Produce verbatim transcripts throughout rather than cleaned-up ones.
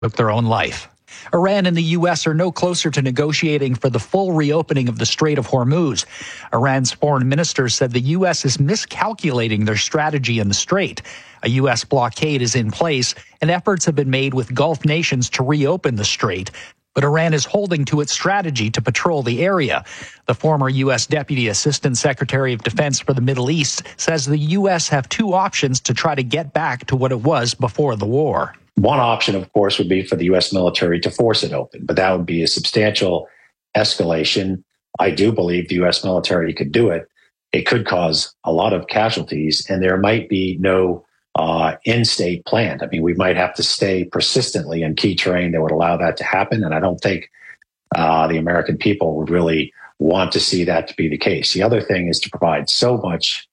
took their own life. Iran and the U S are no closer to negotiating for the full reopening of the Strait of Hormuz. Iran's foreign minister said the U S is miscalculating their strategy in the strait. A U S blockade is in place, and efforts have been made with Gulf nations to reopen the strait. But Iran is holding to its strategy to patrol the area. The former U S Deputy Assistant Secretary of Defense for the Middle East says the U S have two options to try to get back to what it was before the war. One option, of course, would be for the U S military to force it open, but that would be a substantial escalation. I do believe the U S military could do it. It could cause a lot of casualties, and there might be no uh, in-state plan. I mean, we might have to stay persistently in key terrain that would allow that to happen, and I don't think uh, the American people would really want to see that to be the case. The other thing is to provide so much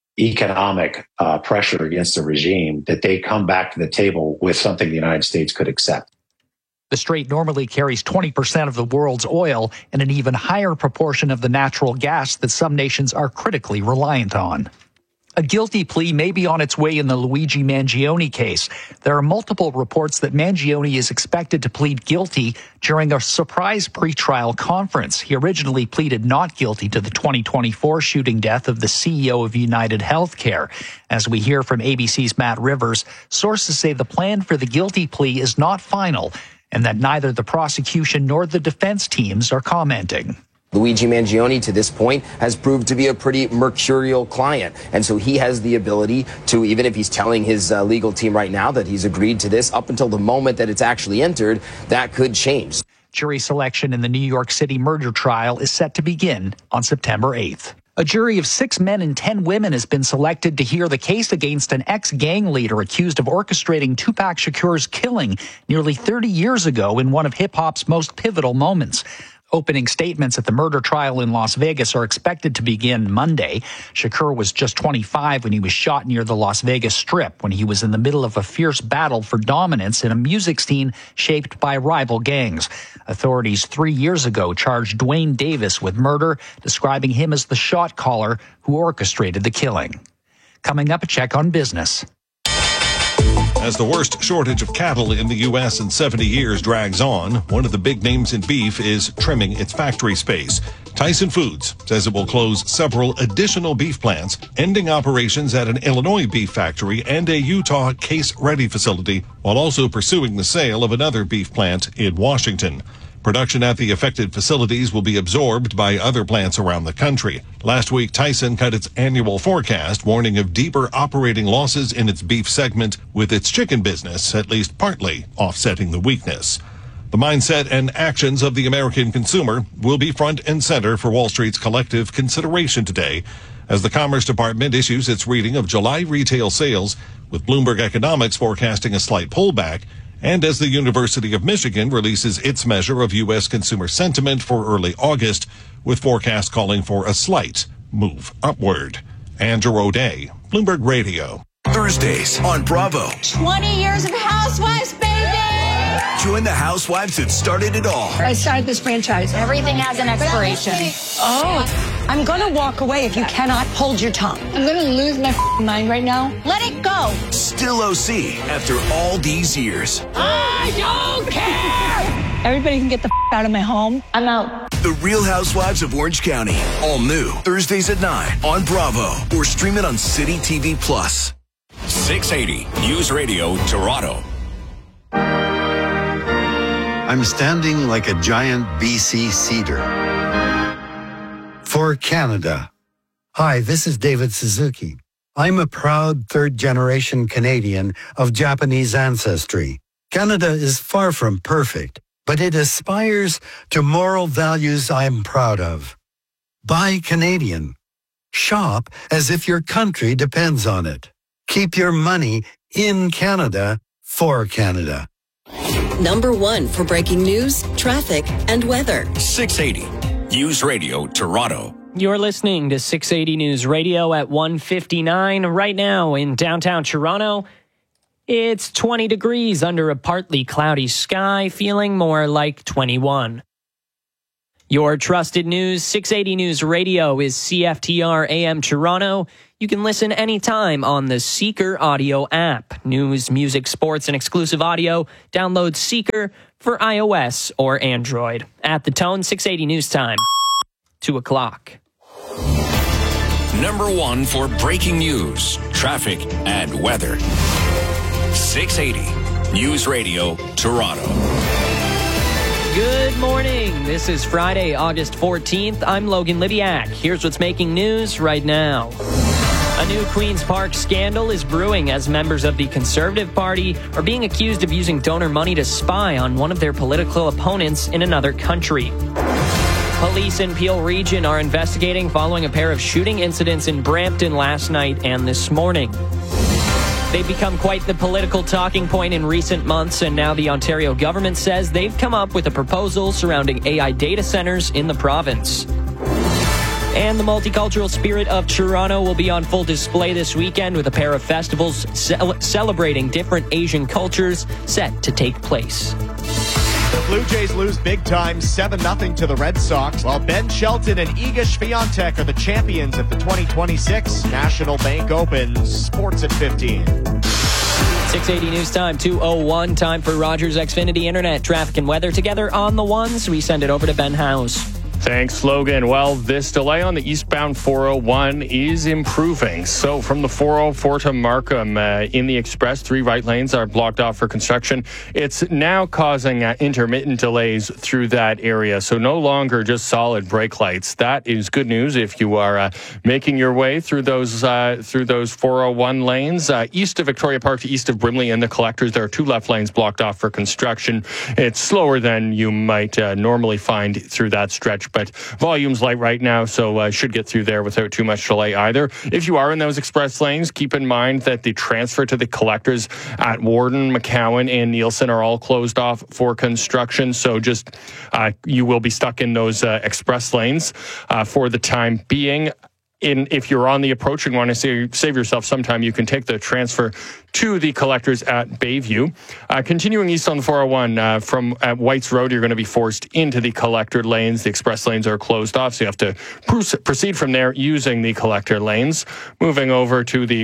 economic uh, pressure against the regime that they come back to the table with something the United States could accept. The strait normally carries twenty percent of the world's oil and an even higher proportion of the natural gas that some nations are critically reliant on. A guilty plea may be on its way in the Luigi Mangione case. There are multiple reports that Mangione is expected to plead guilty during a surprise pretrial conference. He originally pleaded not guilty to the twenty twenty-four shooting death of the C E O of United Healthcare. As we hear from A B C's Matt Rivers, sources say the plan for the guilty plea is not final and that neither the prosecution nor the defense teams are commenting. Luigi Mangione, to this point, has proved to be a pretty mercurial client. And so he has the ability to, even if he's telling his uh, legal team right now that he's agreed to this, up until the moment that it's actually entered, that could change. Jury selection in the New York City murder trial is set to begin on September eighth. A jury of six men and ten women has been selected to hear the case against an ex-gang leader accused of orchestrating Tupac Shakur's killing nearly thirty years ago in one of hip-hop's most pivotal moments. Opening statements at the murder trial in Las Vegas are expected to begin Monday. Shakur was just twenty-five when he was shot near the Las Vegas Strip when he was in the middle of a fierce battle for dominance in a music scene shaped by rival gangs. Authorities three years ago charged Dwayne Davis with murder, describing him as the shot caller who orchestrated the killing. Coming up, a check on business. As the worst shortage of cattle in the U S in seventy years drags on, one of the big names in beef is trimming its factory space. Tyson Foods says it will close several additional beef plants, ending operations at an Illinois beef factory and a Utah case-ready facility, while also pursuing the sale of another beef plant in Washington. Production at the affected facilities will be absorbed by other plants around the country. Last week, Tyson cut its annual forecast, warning of deeper operating losses in its beef segment, with its chicken business at least partly offsetting the weakness. The mindset and actions of the American consumer will be front and center for Wall Street's collective consideration today, as the Commerce Department issues its reading of July retail sales, with Bloomberg Economics forecasting a slight pullback, and as the University of Michigan releases its measure of U S consumer sentiment for early August, with forecasts calling for a slight move upward. Andrew O'Day, Bloomberg Radio. Thursdays on Bravo. twenty years of Housewives, baby! Join the housewives that started it all. I started this franchise. Everything has an expiration. Oh, I'm going to walk away if you cannot hold your tongue. I'm going to lose my mind right now. Let it go. Still O C after all these years. I don't care! Everybody can get the out of my home. I'm out. The Real Housewives of Orange County. All new. Thursdays at nine on Bravo. Or stream it on City T V Plus. six eighty News Radio, Toronto. I'm standing like a giant B C cedar. For Canada. Hi, this is David Suzuki. I'm a proud third-generation Canadian of Japanese ancestry. Canada is far from perfect, but it aspires to moral values I'm proud of. Buy Canadian. Shop as if your country depends on it. Keep your money in Canada for Canada. Number one for breaking news, traffic, and weather. six eighty News Radio, Toronto. You're listening to six eighty News Radio at one fifty-nine. Right now in downtown Toronto, it's twenty degrees under a partly cloudy sky, feeling more like twenty-one. Your trusted news, six eighty News Radio is C F T R A M Toronto. You can listen anytime on the Seeker audio app. News, music, sports, and exclusive audio. Download Seeker for iOS or Android. At the tone, six eighty News Time. two o'clock. Number one for breaking news, traffic, and weather. six eighty News Radio, Toronto. Good morning. This is Friday, August fourteenth. I'm Logan Lidiak. Here's what's making news right now. A new Queen's Park scandal is brewing as members of the Conservative Party are being accused of using donor money to spy on one of their political opponents in another country. Police in Peel Region are investigating following a pair of shooting incidents in Brampton last night and this morning. They've become quite the political talking point in recent months, and now the Ontario government says they've come up with a proposal surrounding A I data centers in the province. And the multicultural spirit of Toronto will be on full display this weekend with a pair of festivals ce- celebrating different Asian cultures set to take place. The Blue Jays lose big time, seven nothing to the Red Sox, while Ben Shelton and Iga Swiatek are the champions of the twenty twenty-six National Bank Open. Sports at fifteen. six eighty News Time, two oh one. Time for Rogers Xfinity Internet. Traffic and weather together on the ones. We send it over to Ben House. Thanks, Logan. Well, this delay on the eastbound four oh one is improving. So from the four oh four to Markham uh, in the express, three right lanes are blocked off for construction. It's now causing uh, intermittent delays through that area. So no longer just solid brake lights. That is good news if you are uh, making your way through those uh, through those four oh one lanes. Uh, east of Victoria Park to east of Brimley and the Collectors, there are two left lanes blocked off for construction. It's slower than you might uh, normally find through that stretch, but volume's light right now, so uh, should get through there without too much delay either. If you are in those express lanes, keep in mind that the transfer to the Collectors at Warden, McCowan, and Nielsen are all closed off for construction, so just uh, you will be stuck in those uh, express lanes uh, for the time being. In, if you're on the approach and want to save, save yourself some time, you can take the transfer to the Collectors at Bayview. Uh, continuing east on the four oh one uh, from at Whites Road, you're going to be forced into the Collector lanes. The express lanes are closed off, so you have to proceed from there using the Collector lanes. Moving over to the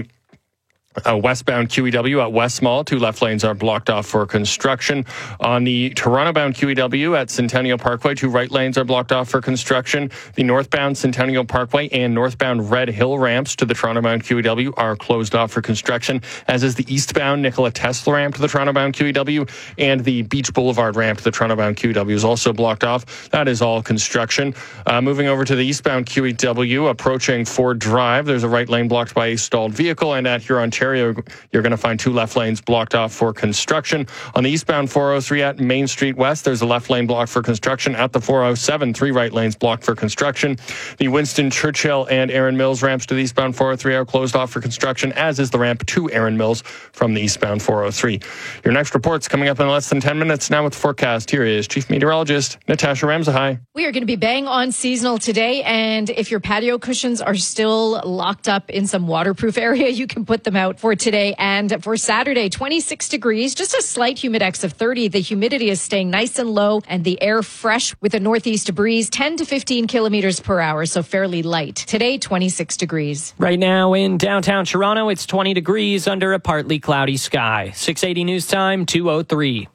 Uh, westbound Q E W at West Mall, two left lanes are blocked off for construction. On the Toronto-bound Q E W at Centennial Parkway, two right lanes are blocked off for construction. The northbound Centennial Parkway and northbound Red Hill ramps to the Toronto-bound Q E W are closed off for construction, as is the eastbound Nikola Tesla ramp to the Toronto-bound Q E W, and the Beach Boulevard ramp to the Toronto-bound Q E W is also blocked off. That is all construction. Uh, moving over to the eastbound Q E W, approaching Ford Drive, there's a right lane blocked by a stalled vehicle, and at Huron-Ontario, you're going to find two left lanes blocked off for construction. On the eastbound four oh three at Main Street West, there's a left lane blocked for construction. At the four oh seven, three right lanes blocked for construction. The Winston Churchill and Erin Mills ramps to the eastbound four oh three are closed off for construction, as is the ramp to Erin Mills from the eastbound four oh three. Your next report's coming up in less than ten minutes. Now with the forecast, here is Chief Meteorologist Natasha Ramsahai. We are going to be bang on seasonal today, and if your patio cushions are still locked up in some waterproof area, you can put them out for today. And for Saturday, twenty-six degrees, just a slight humidex of thirty. The humidity is staying nice and low and the air fresh with a northeast breeze, ten to fifteen kilometers per hour, so fairly light. Today, twenty-six degrees. Right now in downtown Toronto, it's twenty degrees under a partly cloudy sky. six eighty News Time, two oh three.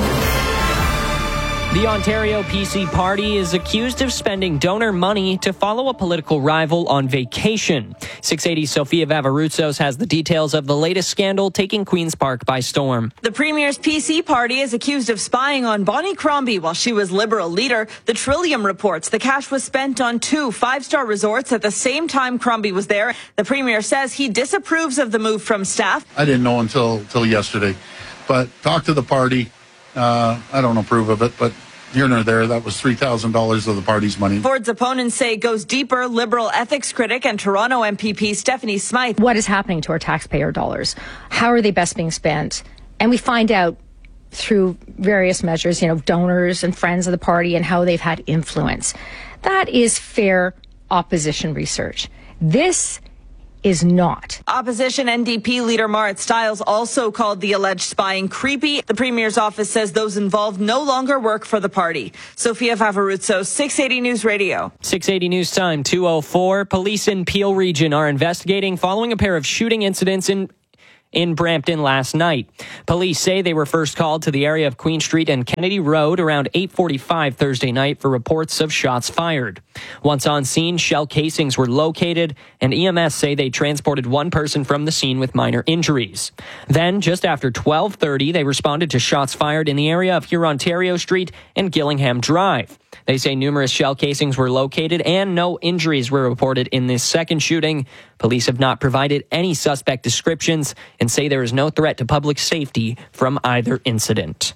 The Ontario P C Party is accused of spending donor money to follow a political rival on vacation. six eighty Sophia Vavarutsos has the details of the latest scandal taking Queen's Park by storm. The Premier's P C Party is accused of spying on Bonnie Crombie while she was Liberal leader. The Trillium reports the cash was spent on two five-star resorts at the same time Crombie was there. The Premier says he disapproves of the move from staff. I didn't know until, until yesterday, but talk to the party. Uh, I don't approve of it, but here nor there, that was three thousand dollars of the party's money. Ford's opponents say it goes deeper. Liberal ethics critic and Toronto M P P Stephanie Smythe. What is happening to our taxpayer dollars? How are they best being spent? And we find out through various measures, you know, donors and friends of the party and how they've had influence. That is fair opposition research. This is not. Opposition N D P leader Marit Stiles also called the alleged spying creepy. The Premier's office says those involved no longer work for the party. Sophia Favaruzzo, six eighty News Radio. six eighty News Time, two oh four. Police in Peel Region are investigating following a pair of shooting incidents in in Brampton last night. Police say they were first called to the area of Queen Street and Kennedy Road around eight forty-five Thursday night for reports of shots fired. Once on scene, shell casings were located, and E M S say they transported one person from the scene with minor injuries. Then, just after twelve thirty, they responded to shots fired in the area of Hurontario Street and Gillingham Drive. They say numerous shell casings were located and no injuries were reported in this second shooting. Police have not provided any suspect descriptions and say there is no threat to public safety from either incident.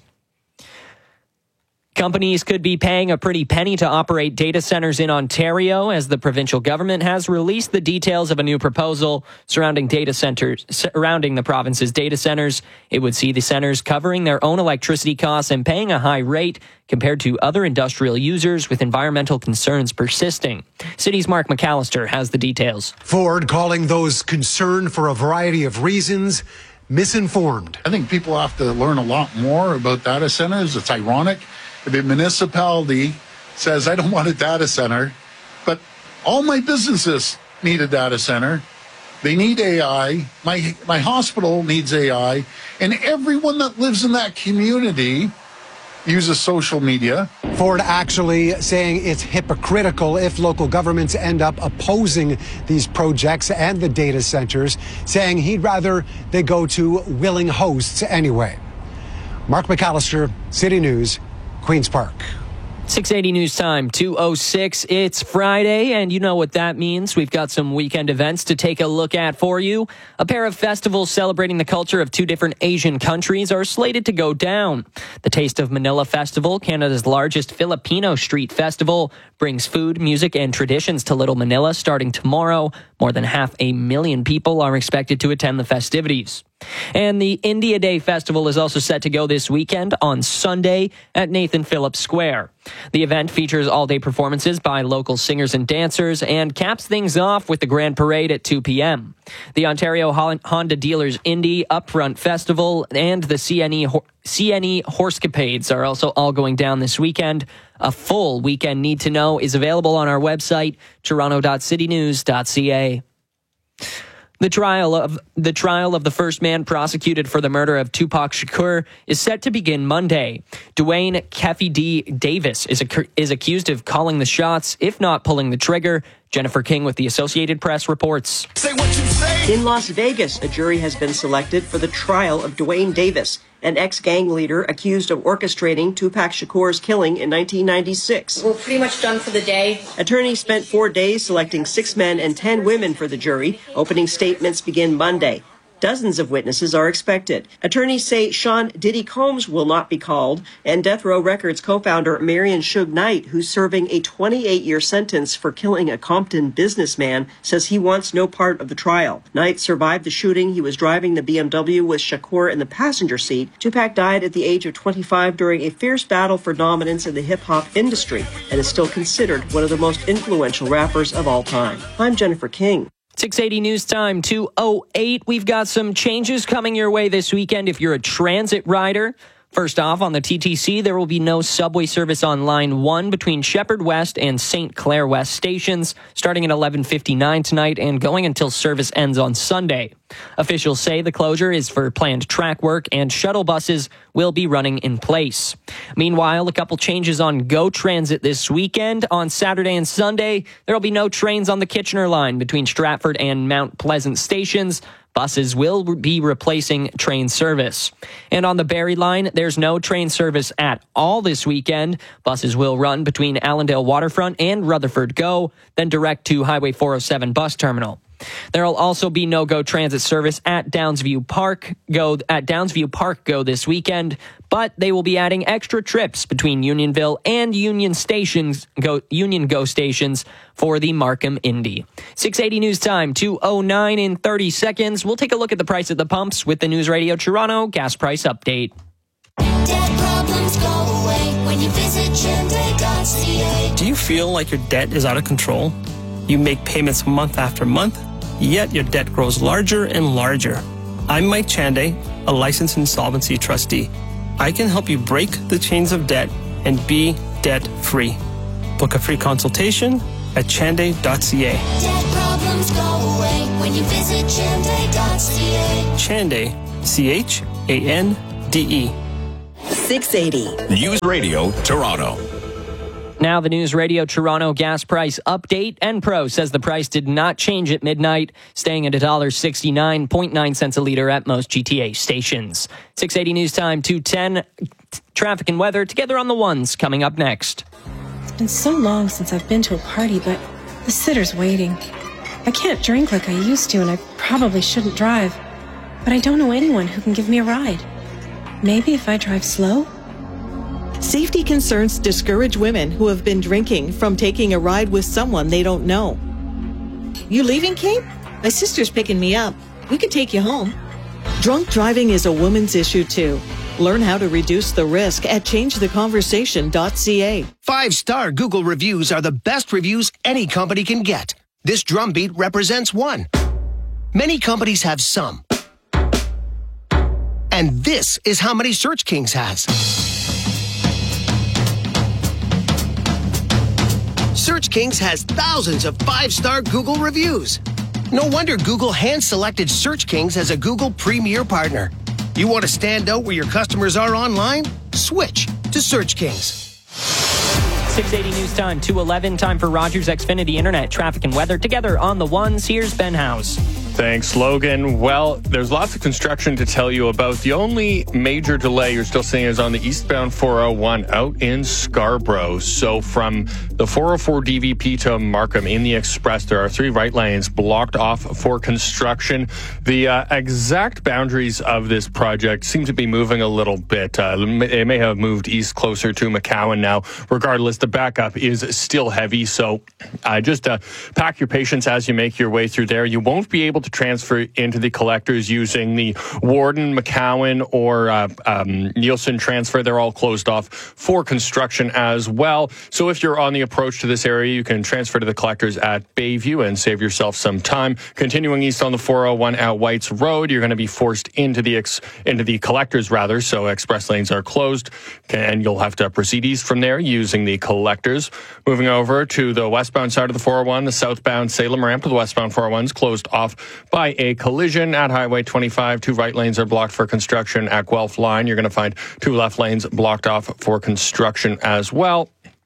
Companies could be paying a pretty penny to operate data centers in Ontario as the provincial government has released the details of a new proposal surrounding data centers, surrounding the province's data centers. It would see the centers covering their own electricity costs and paying a high rate compared to other industrial users with environmental concerns persisting. City's Mark McAllister has the details. Ford calling those concerned for a variety of reasons misinformed. I think people have to learn a lot more about data centers. It's ironic. If a municipality says, I don't want a data center, but all my businesses need a data center. They need A I. My, my hospital needs A I. And everyone that lives in that community uses social media. Ford actually saying it's hypocritical if local governments end up opposing these projects and the data centers, saying he'd rather they go to willing hosts anyway. Mark McAllister, City News, Queen's Park. six eighty News Time, two oh six. It's Friday, and you know what that means. We've got some weekend events to take a look at for you. A pair of festivals celebrating the culture of two different Asian countries are slated to go down. The Taste of Manila Festival, Canada's largest Filipino street festival, brings food, music, and traditions to Little Manila starting tomorrow. More than half a million people are expected to attend the festivities. And the India Day Festival is also set to go this weekend on Sunday at Nathan Phillips Square. The event features all-day performances by local singers and dancers and caps things off with the Grand Parade at two p.m. The Ontario Honda Dealers Indy Upfront Festival and the C N E, C N E Horsecapades are also all going down this weekend. A full weekend need to know is available on our website, toronto dot city news dot c a. The trial of the trial of the first man prosecuted for the murder of Tupac Shakur is set to begin Monday. Dwayne Keffe D. Davis is, ac- is accused of calling the shots, if not pulling the trigger. Jennifer King with the Associated Press reports. Say what you say. In Las Vegas, a jury has been selected for the trial of Dwayne Davis, an ex-gang leader accused of orchestrating Tupac Shakur's killing in nineteen ninety-six. We're pretty much done for the day. Attorneys spent four days selecting six men and ten women for the jury. Opening statements begin Monday. Dozens of witnesses are expected. Attorneys say Sean Diddy Combs will not be called, and Death Row Records co-founder Marion Suge Knight, who's serving a twenty-eight year sentence for killing a Compton businessman, says he wants no part of the trial. Knight survived the shooting. He was driving the B M W with Shakur in the passenger seat. Tupac died at the age of twenty-five during a fierce battle for dominance in the hip-hop industry and is still considered one of the most influential rappers of all time. I'm Jennifer King. six eighty News Time, two oh eight. We've got some changes coming your way this weekend if you're a transit rider. First off, on the T T C, there will be no subway service on Line one between Shepherd West and Saint Clair West stations, starting at eleven fifty-nine tonight and going until service ends on Sunday. Officials say the closure is for planned track work and shuttle buses will be running in place. Meanwhile, a couple changes on GO Transit this weekend. On Saturday and Sunday, there will be no trains on the Kitchener line between Stratford and Mount Pleasant stations. Buses will be replacing train service. And on the Barrie line, there's no train service at all this weekend. Buses will run between Allendale Waterfront and Rutherford GO, then direct to Highway four oh seven bus terminal. There will also be no GO Transit service at Downsview Park Go at Downsview Park Go this weekend, but they will be adding extra trips between Unionville and Union stations, Go Union Go stations for the Markham Indy. six eighty News Time, two oh nine in thirty seconds. We'll take a look at the price at the pumps with the News Radio Toronto gas price update. Debt problems go away when you visit Gender dot c a. Do you feel like your debt is out of control? You make payments month after month? yet your debt grows larger and larger. I'm Mike Chanday, a licensed insolvency trustee. I can help you break the chains of debt and be debt-free. Book a free consultation at chanday dot c a. Debt problems go away when you visit chanday dot c a. Chanday, C H A N D E. six eighty. News Radio Toronto. Now the News Radio Toronto gas price update. Enpro says the price did not change at midnight, staying at one dollar sixty-nine point nine cents a litre at most G T A stations. six eighty News Time, two ten. Traffic and weather together on the ones coming up next. It's been so long since I've been to a party, but the sitter's waiting. I can't drink like I used to, and I probably shouldn't drive. But I don't know anyone who can give me a ride. Maybe if I drive slow? Safety concerns discourage women who have been drinking from taking a ride with someone they don't know. You leaving, Kate? My sister's picking me up. We could take you home. Drunk driving is a woman's issue, too. Learn how to reduce the risk at change the conversation dot c a. Five-star Google reviews are the best reviews any company can get. This drumbeat represents one. Many companies have some. And this is how many Search Kings has. Search Kings has thousands of five-star Google reviews. No wonder Google hand-selected Search Kings as a Google Premier Partner. You want to stand out where your customers are online? Switch to Search Kings. six eighty News Time, two eleven. Time for Rogers Xfinity Internet traffic and weather together on the ones. Here's Ben House. Thanks, Logan. Well, there's lots of construction to tell you about. The only major delay you're still seeing is on the eastbound four oh one out in Scarborough. So from the four oh four D V P to Markham in the express, there are three right lanes blocked off for construction. The uh, exact boundaries of this project seem to be moving a little bit. Uh, it may have moved east closer to McCowan now. Regardless, the backup is still heavy. So uh, just uh, pack your patience as you make your way through there. You won't be able to transfer into the collectors using the Warden, McCowan, or uh, um, Nielsen transfer. They're all closed off for construction as well. So if you're on the approach to this area, you can transfer to the collectors at Bayview and save yourself some time. Continuing east on the four oh one at Whites Road, you're going to be forced into the ex- into the collectors rather. So express lanes are closed, and you'll have to proceed east from there using the collectors. Moving over to the westbound side of the four oh one, the southbound Salem ramp to the westbound four oh one is closed off by a collision at Highway twenty-five. Two right lanes are blocked for construction at Guelph Line. You're going to find two left lanes blocked off for construction as well.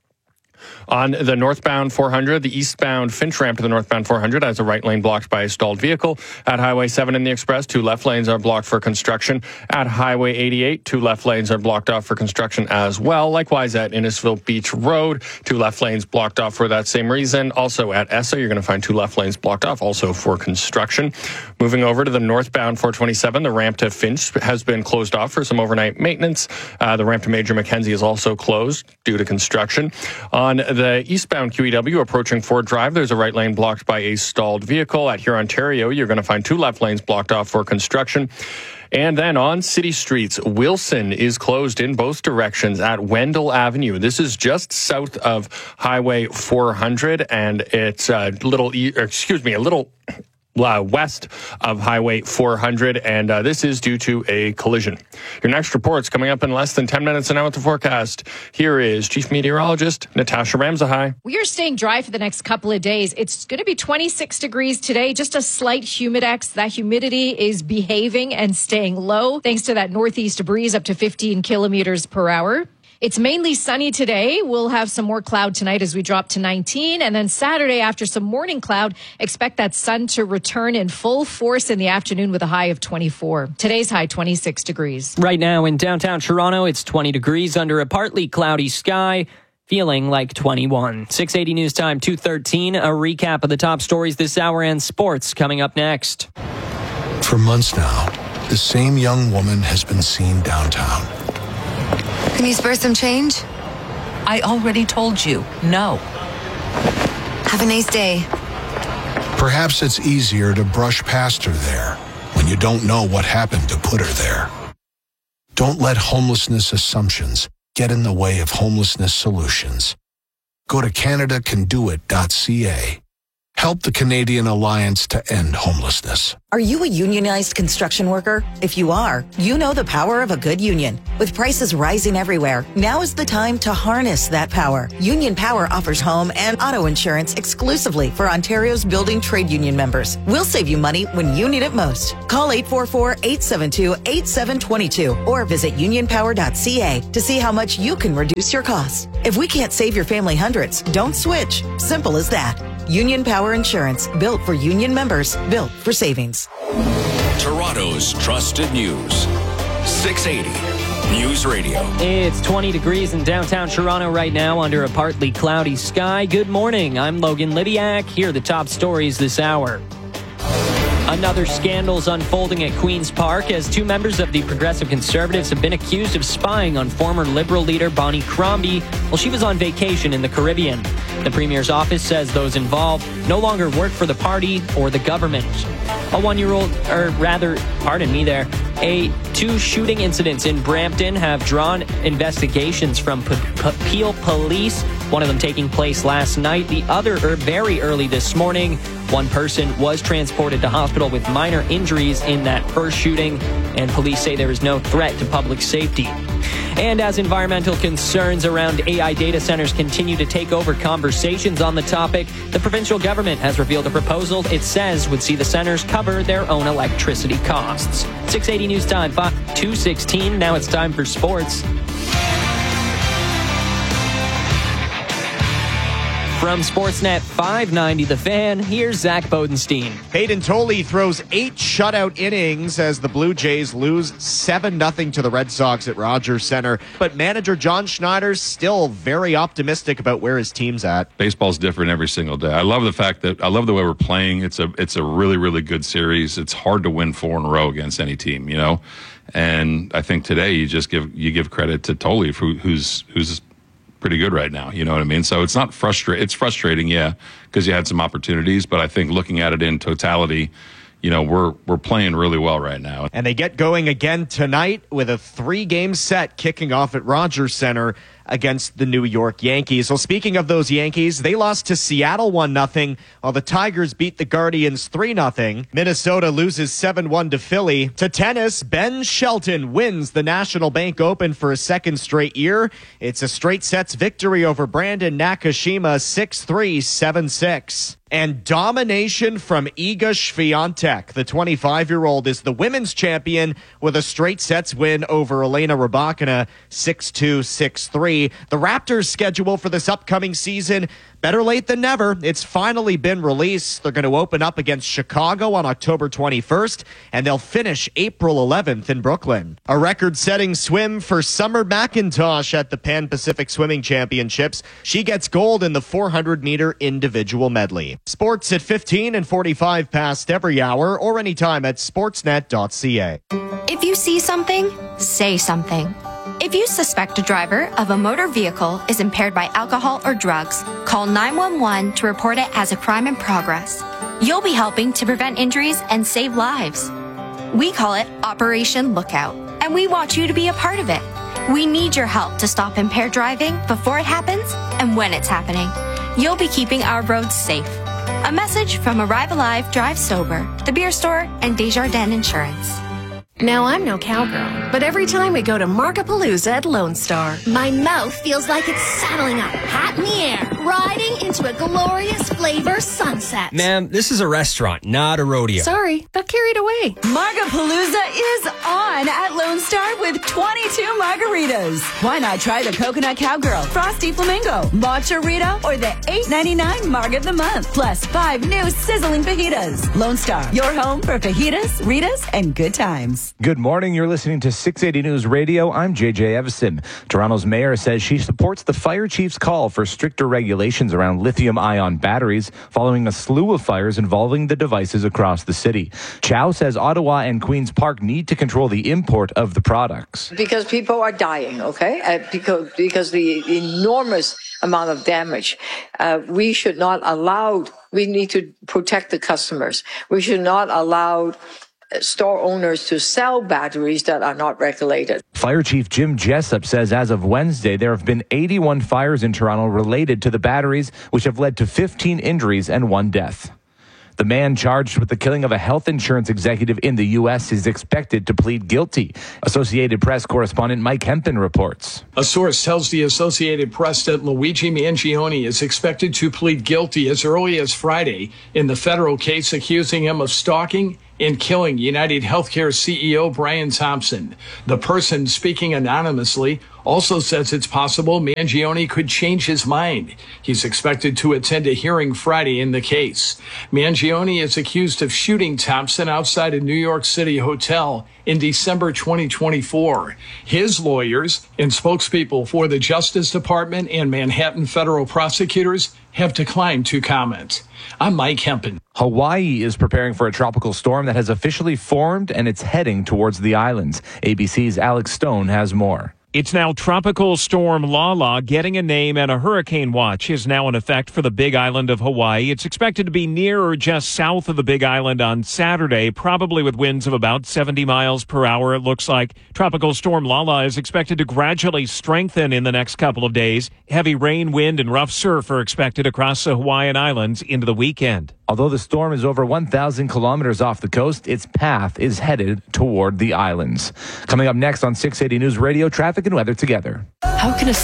On the northbound four hundred, the eastbound Finch ramp to the northbound four hundred has a right lane blocked by a stalled vehicle. At Highway seven in the express, two left lanes are blocked for construction. At Highway eighty-eight, two left lanes are blocked off for construction as well. Likewise, at Innisfil Beach Road, two left lanes blocked off for that same reason. Also at Essa, you're going to find two left lanes blocked off, also for construction. Moving over to the northbound four twenty-seven, the ramp to Finch has been closed off for some overnight maintenance. Uh, the ramp to Major Mackenzie is also closed due to construction. On the eastbound Q E W approaching Ford Drive, there's a right lane blocked by a stalled vehicle. At Huron, Ontario, you're going to find two left lanes blocked off for construction. And then on city streets, Wilson is closed in both directions at Wendell Avenue. This is just south of Highway four hundred, and it's a little, excuse me, a little Uh, west of Highway four hundred, and uh, this is due to a collision. Your next report's coming up in less than ten minutes, and now with the forecast, here is Chief Meteorologist Natasha Ramsahai. We are staying dry for the next couple of days. It's going to be twenty-six degrees today, just a slight humidex. That humidity is behaving and staying low thanks to that northeast breeze up to fifteen kilometers per hour. It's mainly sunny today. We'll have some more cloud tonight as we drop to nineteen. And then Saturday, after some morning cloud, expect that sun to return in full force in the afternoon with a high of twenty-four. Today's high, twenty-six degrees. Right now in downtown Toronto, it's twenty degrees under a partly cloudy sky, feeling like twenty-one. six eighty News Time, two thirteen. A recap of the top stories this hour and sports coming up next. For months now, the same young woman has been seen downtown. Can you spare some change? I already told you, no. Have a nice day. Perhaps it's easier to brush past her there when you don't know what happened to put her there. Don't let homelessness assumptions get in the way of homelessness solutions. Go to Canada Can Do It dot C A Help the Canadian Alliance to End Homelessness. Are you a unionized construction worker? If you are, you know the power of a good union. With prices rising everywhere, now is the time to harness that power. Union Power offers home and auto insurance exclusively for Ontario's building trade union members. We'll save you money when you need it most. Call eight four four, eight seven two, eight seven two two or visit union power dot c a to see how much you can reduce your costs. If we can't save your family hundreds, don't switch. Simple as that. Union Power Insurance, built for union members, built for savings. Toronto's trusted news. six eighty News Radio. It's twenty degrees in downtown Toronto right now under a partly cloudy sky. Good morning. I'm Logan Lidiak. Here are the top stories this hour. Another scandal's unfolding at Queen's Park as two members of the Progressive Conservatives have been accused of spying on former Liberal leader Bonnie Crombie while she was on vacation in the Caribbean. The Premier's office says those involved no longer work for the party or the government. A one-year-old, or rather, pardon me there, a two shooting incidents in Brampton have drawn investigations from P- P- Peel Police, one of them taking place last night, the other er, very early this morning. One person was transported to hospital with minor injuries in that first shooting, and police say there is no threat to public safety. And as environmental concerns around A I data centers continue to take over conversations on the topic, the provincial government has revealed a proposal it says would see the centers cover their own electricity costs. six eighty News Time, two sixteen. Now it's time for sports. From Sportsnet five ninety The Fan, here's Zach Bodenstein. Hayden Tolley throws eight shutout innings as the Blue Jays lose seven nothing to the Red Sox at Rogers Center. But manager John Schneider's still very optimistic about where his team's at. Baseball's different every single day. I love the fact that I love the way we're playing. It's a it's a really, really good series. It's hard to win four in a row against any team, you know? And I think today you just give you give credit to Tolley, who, who's who's pretty good right now. You know what I mean? So it's not frustrating. It's frustrating, yeah, because you had some opportunities. But I think looking at it in totality, you know, we're we're playing really well right now. And they get going again tonight with a three-game set kicking off at Rogers Center against the New York Yankees. Well, speaking of those Yankees, they lost to Seattle one nothing, while the Tigers beat the Guardians three nothing. Minnesota loses seven one to Philly. To tennis, Ben Shelton wins the National Bank Open for a second straight year. It's a straight sets victory over Brandon Nakashima, six three, seven six. And domination from Iga Swiatek. The twenty-five-year-old is the women's champion with a straight sets win over Elena Rybakina, six two, six three. The Raptors' schedule for this upcoming season, better late than never. It's finally been released. They're going to open up against Chicago on October twenty-first, and they'll finish April eleventh in Brooklyn. A record-setting swim for Summer McIntosh at the Pan Pacific Swimming Championships. She gets gold in the four hundred meter individual medley. Sports at fifteen and forty-five past every hour or anytime at sportsnet dot c a. If you see something, say something. If you suspect a driver of a motor vehicle is impaired by alcohol or drugs, call nine one one to report it as a crime in progress. You'll be helping to prevent injuries and save lives. We call it Operation Lookout, and we want you to be a part of it. We need your help to stop impaired driving before it happens and when it's happening. You'll be keeping our roads safe. A message from Arrive Alive, Drive Sober, The Beer Store, and Desjardins Insurance. Now, I'm no cowgirl, but every time we go to Markapalooza at Lone Star, my mouth feels like it's saddling up, hat in the air, riding into a glorious flavor sunset. Ma'am, this is a restaurant, not a rodeo. Sorry, got carried away. Markapalooza is on at Lone Star with twenty-two margaritas. Why not try the Coconut Cowgirl, Frosty Flamingo, Matcha Rita, or the eight ninety-nine Marg of the Month, plus five new sizzling fajitas. Lone Star, your home for fajitas, Ritas, and good times. Good morning. You're listening to six eighty News Radio. I'm J J Evison. Toronto's mayor says she supports the fire chief's call for stricter regulations around lithium-ion batteries following a slew of fires involving the devices across the city. Chow says Ottawa and Queen's Park need to control the import of the products. Because people are dying, okay? Uh, because, because the enormous amount of damage. Uh, we should not allow, we need to protect the customers. We should not allow store owners to sell batteries that are not regulated. Fire Chief Jim Jessup says as of Wednesday, there have been eighty-one fires in Toronto related to the batteries, which have led to fifteen injuries and one death. The man charged with the killing of a health insurance executive in the U S is expected to plead guilty. Associated Press correspondent Mike Hempen reports. A source tells the Associated Press that Luigi Mangione is expected to plead guilty as early as Friday in the federal case accusing him of stalking and killing United Healthcare C E O Brian Thompson. The person speaking anonymously also says it's possible Mangione could change his mind. He's expected to attend a hearing Friday in the case. Mangione is accused of shooting Thompson outside a New York City hotel in December twenty twenty-four. His lawyers and spokespeople for the Justice Department and Manhattan federal prosecutors have declined to comment. I'm Mike Hempen. Hawaii is preparing for a tropical storm that has officially formed and it's heading towards the islands. A B C's Alex Stone has more. It's now Tropical Storm Lala getting a name, and a hurricane watch is now in effect for the Big Island of Hawaii. It's expected to be near or just south of the Big Island on Saturday, probably with winds of about seventy miles per hour. It looks like Tropical Storm Lala is expected to gradually strengthen in the next couple of days. Heavy rain, wind, and rough surf are expected across the Hawaiian Islands into the weekend. Although the storm is over one thousand kilometers off the coast, its path is headed toward the islands. Coming up next on six eighty News Radio, traffic and weather together. How can a